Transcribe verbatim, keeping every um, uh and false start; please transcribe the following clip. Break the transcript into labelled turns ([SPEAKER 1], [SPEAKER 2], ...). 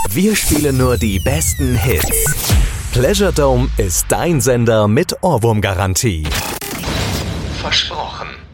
[SPEAKER 1] Wir spielen nur die besten Hits. Pleasure Dome ist dein Sender mit Ohrwurmgarantie. Versprochen.